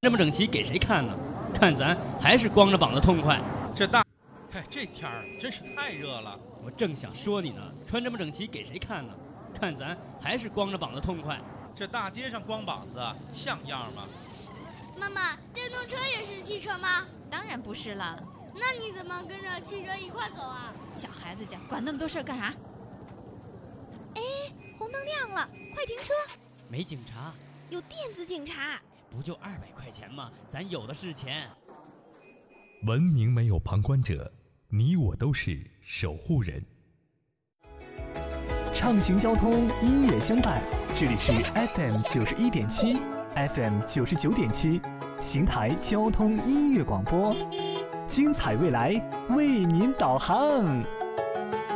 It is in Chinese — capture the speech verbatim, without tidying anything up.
这么整齐给谁看呢？看咱还是光着膀子痛快。 这大，哎，这天儿真是太热了。 我正想说你呢，穿这么整齐给谁看呢？看咱还是光着膀子痛快。 这大街上光膀子像样吗？ 妈妈，电动车也是汽车吗？ 当然不是了。 那你怎么跟着汽车一块走啊？ 小孩子家管那么多事儿干啥？哎，红灯亮了，快停车！ 没警察， 有电子警察。 不就二百块钱吗？咱有的是钱。 文明没有旁观者，你我都是守护人。 畅行交通，音乐相伴，这里是 F M 九十一点七 ，F M 九十九点七，邢台交通音乐广播，精彩未来为您导航。